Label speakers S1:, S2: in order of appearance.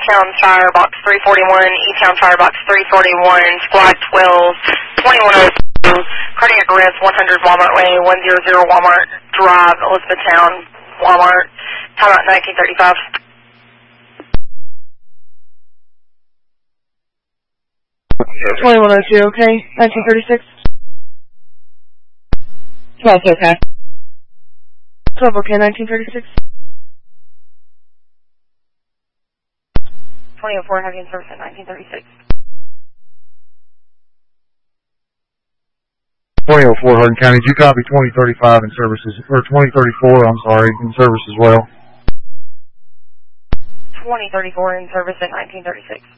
S1: Town Fire Box 341, E-Town Fire Box 341, Squad 12, 2102, cardiac arrest 100 Walmart Way, 100 Walmart Drive, Elizabethtown, Walmart, timeout 1935.
S2: 2102, okay? 1936?
S3: 12's okay.
S2: 12 okay, 1936?
S1: 2004, heavy in service at 1936.
S4: 2004, Hardin County. Did you copy 2035 in services, or 2034, I'm sorry, in service as well?
S1: 2034 in service at 1936.